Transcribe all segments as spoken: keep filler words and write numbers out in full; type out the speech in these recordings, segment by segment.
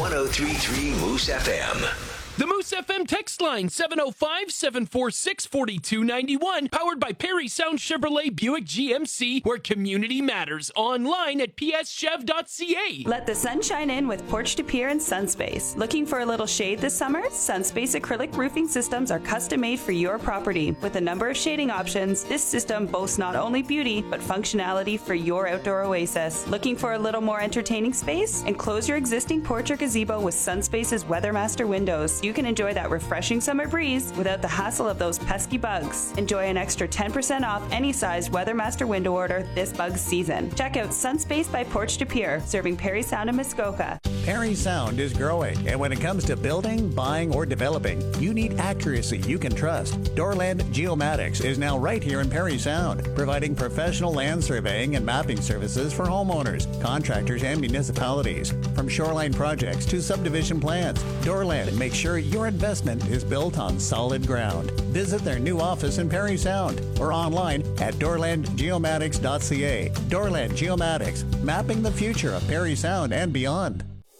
one oh three point three Moose F M. The Moose F M text line, seven oh five, seven four six, four two nine one, powered by Perry Sound Chevrolet Buick G M C, where community matters. Online at p s chev dot c a. Let the sun shine in with Porch to Pier and Sunspace. Looking for a little shade this summer? Sunspace acrylic roofing systems are custom made for your property. With a number of shading options, this system boasts not only beauty, but functionality for your outdoor oasis. Looking for a little more entertaining space? Enclose your existing porch or gazebo with Sunspace's Weathermaster windows. You can enjoy that refreshing summer breeze without the hassle of those pesky bugs. Enjoy an extra ten percent off any size Weathermaster window order this bug season. Check out Sunspace by Porch to Pier, serving Perry Sound and Muskoka. Perry Sound is growing, and when it comes to building, buying, or developing, you need accuracy you can trust. Doorland Geomatics is now right here in Perry Sound, providing professional land surveying and mapping services for homeowners, contractors, and municipalities. From shoreline projects to subdivision plans, Doorland makes sure your investment is built on solid ground. Visit their new office in Perry Sound or online at doorland geomatics dot c a. Doorland Geomatics, mapping the future of Perry Sound and beyond.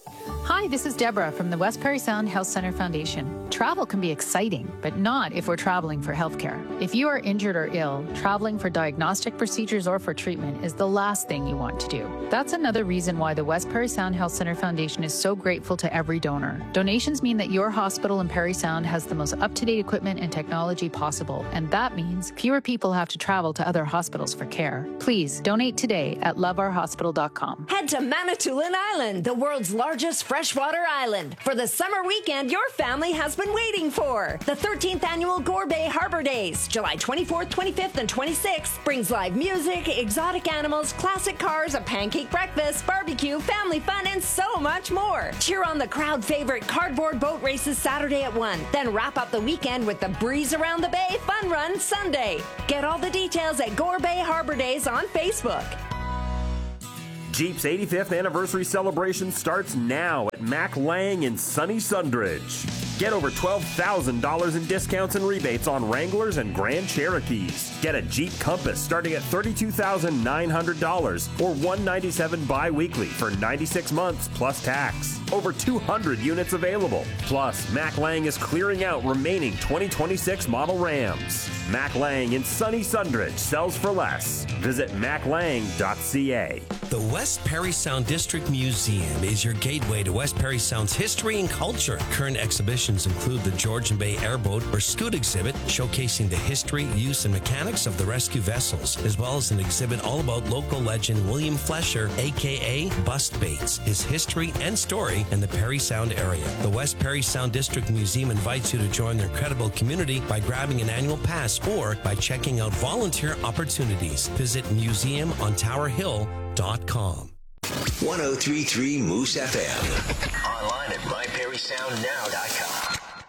Hi, this is Deborah from the West Perry Sound Health Center Foundation. Travel can be exciting, but not if we're traveling for healthcare. If you are injured or ill, traveling for diagnostic procedures or for treatment is the last thing you want to do. That's another reason why the West Perry Sound Health Center Foundation is so grateful to every donor. Donations mean that your hospital in Perry Sound has the most up-to-date equipment and technology possible, and that means fewer people have to travel to other hospitals for care. Please donate today at love our hospital dot com. Head to Manitoulin Island, the world's largest freshwater island, for the summer weekend your family has been waiting for. The thirteenth annual Gore Bay Harbor Days, July twenty-fourth, twenty-fifth, and twenty-sixth, brings live music, exotic animals, classic cars, a pancake breakfast, barbecue, family fun, and so much more. Cheer on the crowd favorite cardboard boat races Saturday at one. Then wrap up the weekend with the Breeze Around the Bay Fun Run Sunday. Get all the details at Gore Bay Harbor Days on Facebook. Jeep's eighty-fifth anniversary celebration starts now at Mac Lang in sunny Sundridge. Get over twelve thousand dollars in discounts and rebates on Wranglers and Grand Cherokees. Get a Jeep Compass starting at thirty-two thousand nine hundred dollars or one hundred ninety-seven dollars bi-weekly for ninety-six months plus tax. Over two hundred units available. Plus, Mac Lang is clearing out remaining twenty twenty-six model Rams. Mac Lang in sunny Sundridge sells for less. Visit mac lang dot c a. The West Perry Sound District Museum is your gateway to West Perry Sound's history and culture. Current exhibitions include the Georgian Bay Airboat or Scoot exhibit, showcasing the history, use, and mechanics of the rescue vessels, as well as an exhibit all about local legend William Flesher, aka Bust Bates, his history and story in the Perry Sound area. The West Perry Sound District Museum invites you to join their incredible community by grabbing an annual pass or by checking out volunteer opportunities. Visit museum on tower hill dot com. one oh three point three Moose F M. Online at my perry sound now dot com.